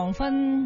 黃昏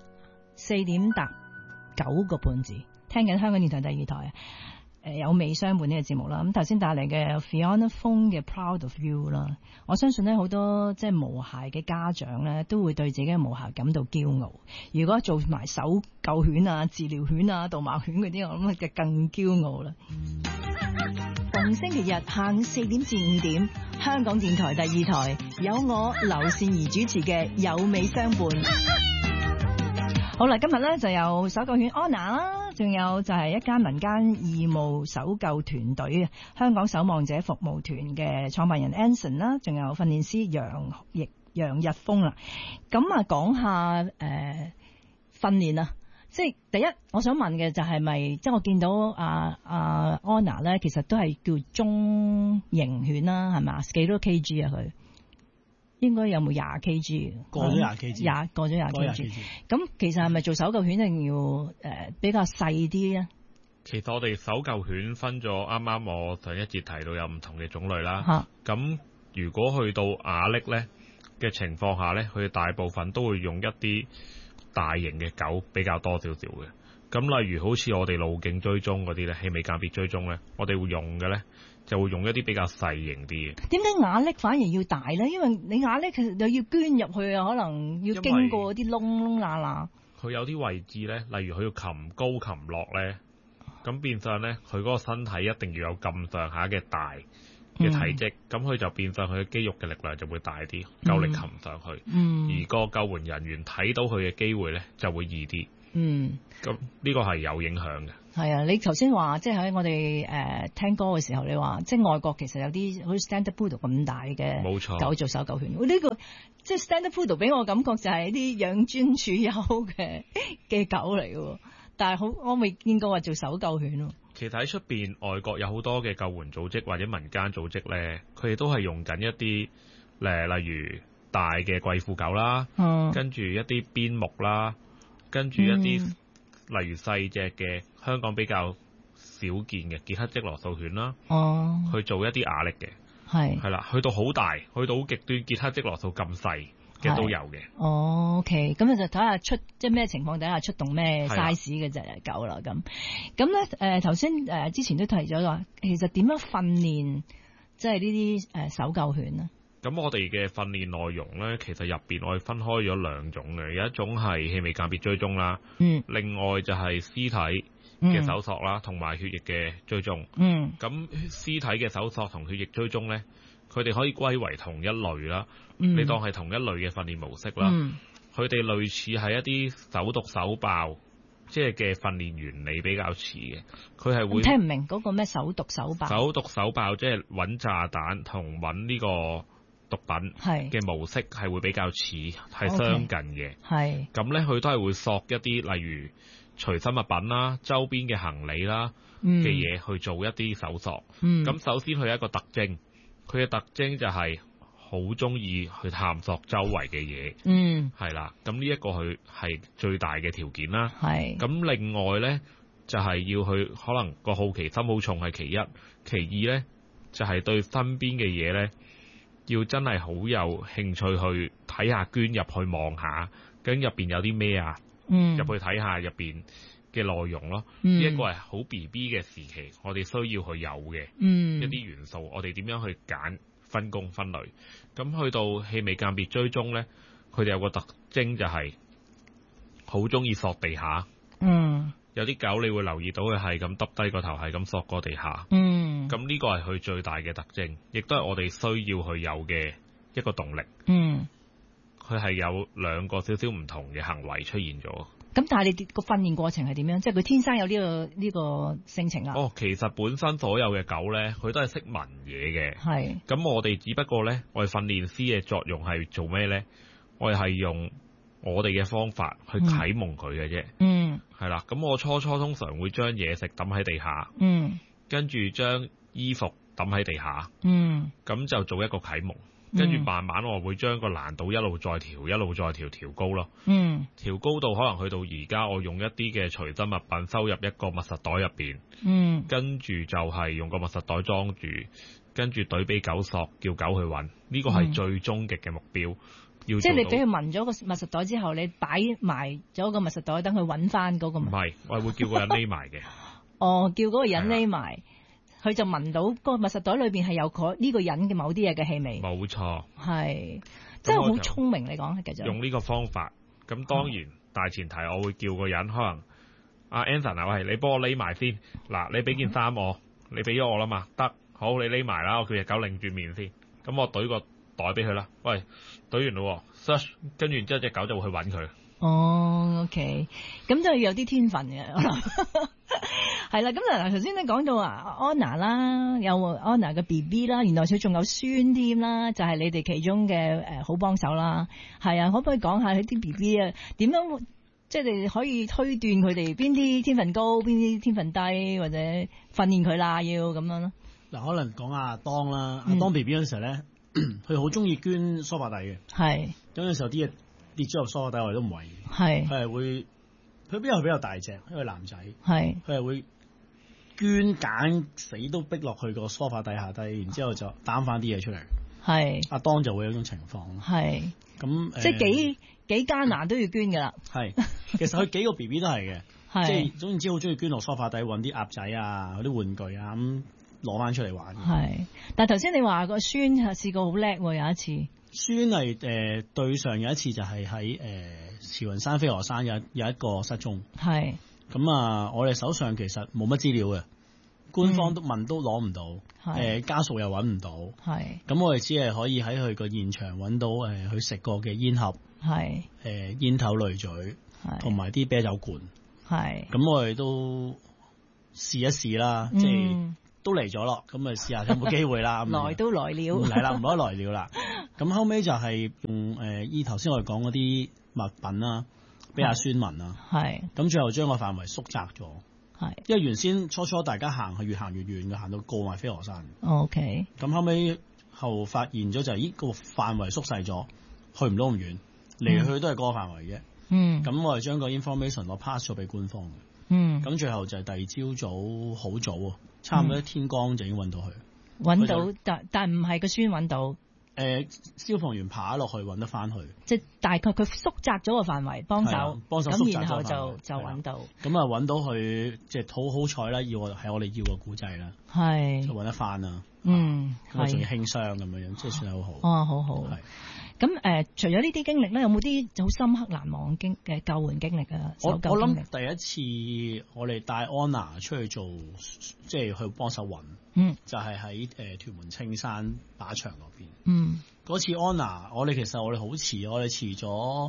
4點搭9個半字，聽緊香港電台第二台有美相伴呢個節目啦。咁頭先帶嚟嘅 Fiona Fung 嘅 Proud of You 啦，我相信咧好多即係毛孩嘅家長咧都會對自己嘅毛孩感到驕傲。如果做埋搜救犬啊、治療犬啊、導盲犬嗰啲，我諗就更驕傲啦。逢星期日下午4點至5點，香港電台第二台有我劉善儀主持嘅有美相伴。好啦，今日咧就有搜救犬 Anna 啦，仲有就係一間民間義務搜救團隊香港守望者服務團嘅創辦人 Anson 啦，仲有訓練師楊日峰啦。咁啊，講下訓練啊，即係第一，我想問嘅就係咪即係我見到Anna 咧，其實都係叫中型犬啦，係咪？幾多 kg 啊佢？應該有冇20 kg？ 過咗20 kg， 過咗20 kg。咁其實係咪做搜救犬一定要比較細啲咧？ 其實我哋搜救犬分咗，啱啱我上一節提到有唔同嘅種類啦。咁如果去到瓦礫咧嘅情況下咧，佢哋大部分都會用一啲大型嘅狗比較多少少嘅。咁例如好似我哋路徑追蹤嗰啲咧，氣味鑑別追蹤咧，我哋會用嘅咧就會用一啲比較細型啲嘅。 點解瓦礫反而要大咧？因為你瓦礫其實又要捐入去啊，可能要經過啲窿窿罅罅。佢有啲位置咧，例如佢要擒高擒落咧，咁變相咧佢嗰個身體一定要有咁上下嘅大嘅體積，咁佢就變相佢嘅肌肉嘅力量就會大啲，夠力擒上去。而個救援人員睇到佢嘅機會咧就會易啲。咁呢個係有影響嘅。係啊，你頭先話即係喺我哋聽歌嘅時候，你話即係外國其實有啲好似 Standard Poodle 咁大嘅冇錯狗做搜救犬。呢個即係 Standard Poodle 俾我感覺就係啲養尊處優嘅狗嚟嘅，但係我未見過話做搜救犬。 其實喺出邊外國有好多嘅救援組織或者民間組織咧，佢哋都係用緊一啲例如大嘅貴婦狗啦，跟住一啲邊牧啦。跟住一啲例如細隻嘅香港比較少見嘅傑克積羅素犬啦，去做一啲瓦礫嘅，係啦，去到好大，去到好極端傑克積羅素咁細嘅都有嘅。 OK， 咁就睇下即係咩情況底下出動咩 size 嘅隻狗啦。咁咧頭先之前都提咗話，其實點樣訓練即係呢啲搜救犬呢？ 咁我哋嘅訓練內容咧，其實入邊我哋分開咗兩種嘅，有一種係氣味鑑別追蹤啦，另外就係屍體嘅搜索啦，同埋血液嘅追蹤。咁屍體嘅搜索同血液追蹤咧，佢哋可以歸為同一類啦。你當係同一類嘅訓練模式啦。佢哋類似係一啲搜毒搜爆，即係嘅訓練原理比較似嘅。佢係會聽唔明嗰個咩搜毒搜爆？ 搜毒搜爆即係揾炸彈同揾呢個毒品嘅模式係會比較似，係相近嘅。咁咧，佢都係會索一啲例如隨身物品啦、周邊嘅行李啦嘅嘢去做一啲搜索。咁首先佢有一個特徵，佢嘅特徵就係好中意去探索周圍嘅嘢。係啦，咁呢一個佢係最大嘅條件啦。咁另外咧就係要去可能個好奇心好重係其一，其二咧就係對身邊嘅嘢咧，要真係好有興趣去睇下，捐入去望下，究竟入邊有啲咩啊？入去睇下入邊嘅內容咯。呢一個係好 BB 嘅時期，我哋需要去有嘅一啲元素。我哋點樣去揀分工分類？咁去到氣味鑑別追蹤呢，佢哋有個特徵就係好中意索地下。有啲狗你會留意到佢係咁耷低個頭，係咁索過地下。咁呢個係佢最大嘅特徵，亦都係我哋需要去有嘅一個動力。佢係有兩個少少唔同嘅行為出現咗。 咁但係你個訓練過程係點樣？即係佢天生有呢個性情啊？ 其實本身所有嘅狗呢，佢都係識聞嘢嘅。咁我哋只不過呢，我哋訓練師嘅作用係做咩呢？我哋係用我哋嘅方法去啟蒙佢嘅啫。係啦，咁我初通常會將嘢食抌喺地下。跟住將衣服抌喺地下。咁就做一個啟蒙。跟住慢慢我會將個難度一路再調高咯。調高到可能去到而家，我用一啲嘅隨身物品收入一個密實袋入邊。跟住就係用個密實袋裝住，跟住懟俾狗索，叫狗去揾。呢個係最終極嘅目標。 要即係你俾佢聞咗個密實袋之後，你擺埋咗個密實袋，等佢揾翻嗰個。唔係，我係會叫個人匿埋嘅。 哦，叫嗰個人匿埋，佢就聞到個密實袋裏邊係有佢呢個人嘅某啲嘢嘅氣味。 冇錯， 係真係好聰明。你講，繼續用呢個方法。咁當然大前提，我會叫個人可能阿 Anson 啊，喂，你幫我匿埋先。嗱，你俾件衫我，你俾咗我啦嘛，得，好，你匿埋啦，我叫隻狗擰住面先。咁我懟個袋俾佢啦。喂，懟完咯 ，search， 跟住然之後隻狗就會去揾佢。 哦 ，OK， 咁都係有啲天分嘅。係啦，咁嗱，頭先你講到話 Honor 啦，有 Honor 嘅 BB 啦，原來佢仲有孫添啦，就係你哋其中嘅好幫手啦。係啊，可唔可以講下佢啲 BB 啊？點樣即係你可以推斷佢哋邊啲天分高，邊啲天分低，或者訓練佢啦，要咁樣咯。 嗱，可能講阿當啦，阿當 BB 嗰陣時候咧，佢好中意捐梳化底嘅。係。咁有時候啲嘢跌咗入梳化底，我哋都唔為意。係。佢係會，佢比較大隻，因為男仔。係。佢係會捐揀死都逼落去個梳化底下低，然之後就擔翻啲嘢出嚟。係。阿當就會有種情況。係。咁即係幾艱難都要捐㗎啦。係。 其實佢幾個 BB 都係嘅。係。即係總之好中意捐落梳化底揾啲鴨仔啊，嗰啲玩具啊咁。攞翻出嚟玩。 係，但係頭先你話個孫係試過好叻喎，有一次。 孫係對上有一次就係喺慈雲山飛鵝山有一個失蹤。係。咁啊，我哋手上其實冇乜資料嘅，官方都問都攞唔到，家屬又揾唔到。係。咁我哋只係可以喺佢個現場揾到佢食過嘅煙盒。係。煙頭濾嘴。係。同埋啲啤酒罐。係。咁我哋都試一試啦，即係。都嚟咗咯，咁咪試下有冇機會啦。 來都來了， 係啦，唔可以來了啦。咁後尾就係用依頭先我哋講嗰啲物品啦，俾阿孫聞啦。係。咁最後將個範圍縮窄咗。係。因為原先初大家行係越行越遠嘅，行到過埋飛鵝山。 OK。 咁後發現咗就係個範圍縮細咗，去唔到咁遠，嚟去都係嗰個範圍嘅。嗯。咁我哋將個 information 我 pass 咗俾官方嘅。嗯。咁最後就係第二朝早好早啊。差唔多天光就已經揾到佢， 揾到但唔係個孫揾到。 消防員爬落去揾得翻佢， 即係大概佢縮窄咗個範圍幫手縮窄咁然後就揾到。 咁啊揾到佢，即係好彩啦！係我哋要個古仔啦，係就揾得翻啦。咁啊仲要輕傷咁樣，即係算係好好。哦，好好。係。 咁除咗呢啲經歷咧，有冇啲好深刻難忘嘅救援經歷啊？ 我諗第一次我哋帶 Honor 出去做，即係去幫手揾，就係喺屯門青山靶場嗰邊。嗰次 Honor，我哋好遲，我哋遲咗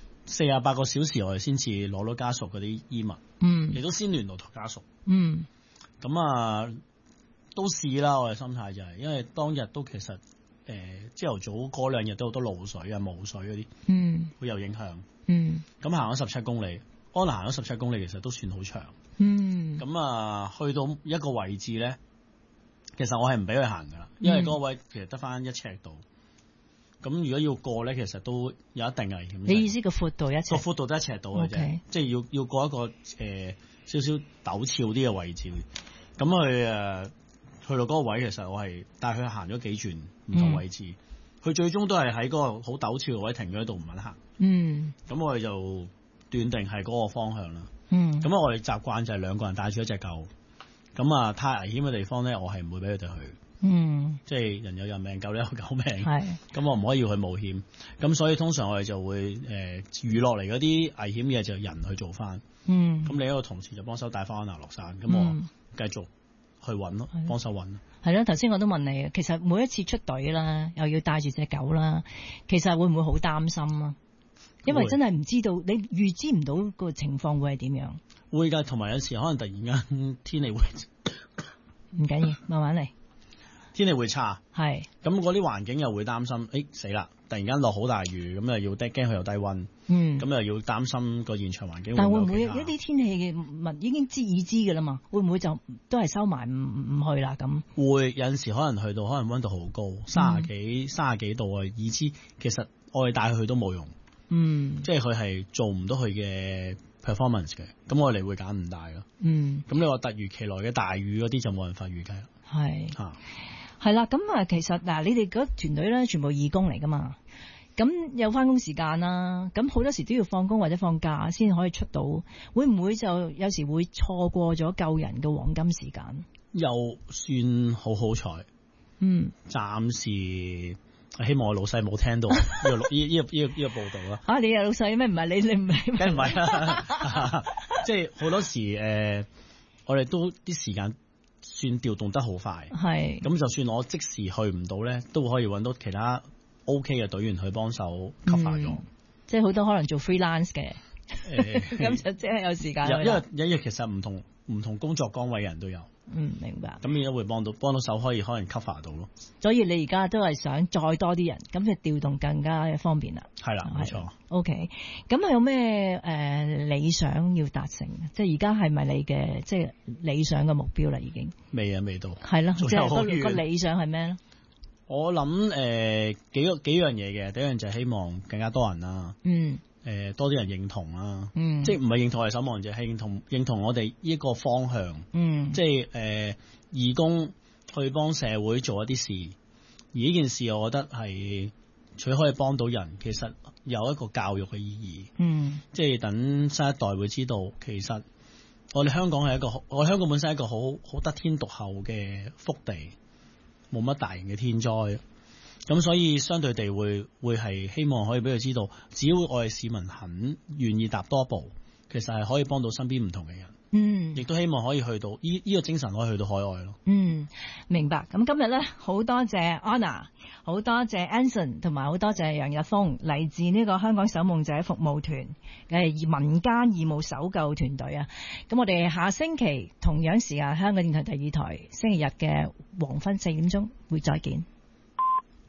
48個小時，我哋先至攞到家屬嗰啲衣物，亦都先聯絡同家屬。咁啊，都試啦，我哋心態就係，因為當日都其實。朝頭早嗰2日都好多露水啊、霧水嗰啲，會有影響。咁行咗17公里，安娜行咗17公里，其實都算好長。咁啊，去到一個位置咧，其實我係唔俾佢行噶啦，因為嗰個位其實得翻1尺度。咁如果要過咧，其實都有一定危險。 你意思個闊度1尺？ 個闊度得1尺度嘅啫，即係要過一個少少陡峭啲嘅位置。咁佢去到嗰個位，其實我係帶佢行咗幾轉唔同位置，佢最終都係喺嗰個好陡峭嘅位停咗喺度唔肯行。咁我哋就斷定係嗰個方向啦。咁我哋習慣就係2個人帶住一隻狗。咁啊，太危險嘅地方咧，我係唔會俾佢哋去。即係人有人命，狗有狗命。咁我唔可以要去冒險。咁所以通常我哋就會餘落嚟嗰啲危險嘢就人去做翻。咁另一個同事就幫手帶翻安娜落山。咁我繼續去揾咯，幫手揾。 係咯，頭先我都問你，其實每一次出隊啦，又要帶住隻狗啦，其實會唔會好擔心啊？因為真係唔知道，你預知唔到個情況會係點樣。 會㗎，同埋有時可能突然間天氣會唔緊要，慢慢嚟。 天氣會差，係咁嗰啲環境又會擔心，死啦！突然間落好大雨，咁又要驚佢又低溫，咁又要擔心個現場環境。 但會唔會一啲天氣嘅物已經已知㗎啦嘛？會唔會就都係收埋唔去啦？咁會有陣時可能去到可能溫度好高，30幾度啊！已知其實我哋帶佢去都冇用，即係佢係做唔到佢嘅 performance 嘅，咁我哋會揀唔帶咯。咁你話突如其來嘅大雨嗰啲就冇辦法預計啦。係啦，咁啊，其實嗱，你哋嗰團隊咧全部義工嚟噶嘛？ 咁有翻工時間啦，咁好多時都要放工或者放假先可以出到，會唔會就有時會錯過咗救人嘅黃金時間？ 又算好彩，暫時希望我老細冇聽到呢個報道啦。 你有老細咩？唔係你唔係？ 梗唔係啦，即係好多時我哋都啲時間算調動得好快，係咁就算我即時去唔到咧，都可以揾到其他 OK 嘅隊員去幫手 cover 咗。 即係好多可能做 freelance 嘅，咁就即係有時間。 因為其實唔同工作崗位嘅人都有。 明白。 咁而家會幫到手，可能 cover 到咯。 所以你而家都係想再多啲人，咁就調動更加方便啦。 係啦，冇錯。 OK， 咁有咩理想要達成？即係而家係咪你嘅即係理想嘅目標啦？已經未到。係咯，即係個理想係咩咧？我諗幾樣嘢嘅，第一樣就係希望更加多人啦。多啲人認同啦，即係唔係認同我哋守望者，係認同我哋呢個方向，即係義工去幫社會做一啲事，而呢件事我覺得係除咗可以幫到人，其實有一個教育嘅意義，即係等新一代會知道，其實我哋香港本身係一個好得天獨厚嘅福地，冇乜大型嘅天災。咁所以相對地會係希望可以俾佢知道，只要我哋市民肯願意踏多一步，其實係可以幫到身邊唔同嘅人。亦都希望可以去到呢個精神可以去到海外咯。明白。咁今日咧好多謝 Anna， 好多謝 Anson， 同埋好多謝楊日峰，嚟自呢個香港守夢者服務團嘅民間義務搜救團隊啊。咁我哋下星期同樣時間香港電台第2台星期日嘅黃昏4點鐘會再見。